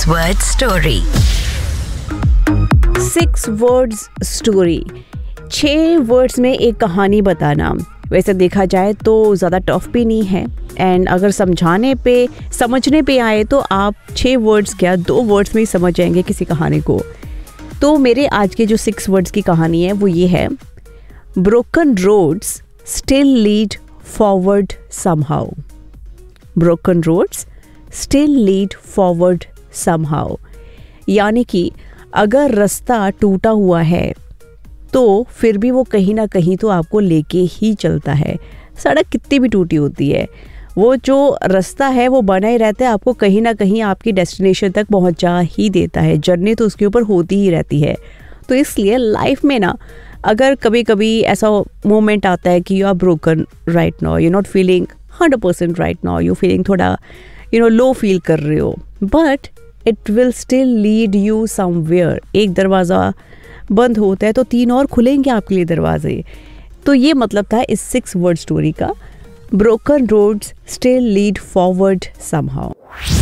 word story. 6 words story, 6 words में एक कहानी बताना वैसे देखा जाए तो ज़्यादा टफ भी नहीं है। एंड अगर समझने पे आए तो आप 6 वर्ड्स क्या 2 वर्ड्स में ही समझ जाएंगे किसी कहानी को। तो मेरे आज के जो 6 वर्ड्स की कहानी है वो ये है, broken roads still lead forward somehow. Broken roads still lead forward somehow, यानी कि अगर रास्ता टूटा हुआ है तो फिर भी वो कहीं ना कहीं तो आपको लेके ही चलता है। सड़क कितनी भी टूटी होती है, वो जो रास्ता है वो बना ही रहता है, आपको कहीं ना कहीं आपकी डेस्टिनेशन तक पहुंचा ही देता है। जर्नी तो उसके ऊपर होती ही रहती है। तो इसलिए लाइफ में ना अगर कभी कभी ऐसा मोमेंट आता है कि you are broken right now, you not feeling 100% right now, you feeling थोड़ा लो फील कर रहे हो, but it will still lead you somewhere. एक दरवाज़ा बंद होता है तो 3 और खुलेंगे आपके लिए दरवाजे। तो ये मतलब था इस 6 वर्ड स्टोरी का, broken roads still lead forward somehow.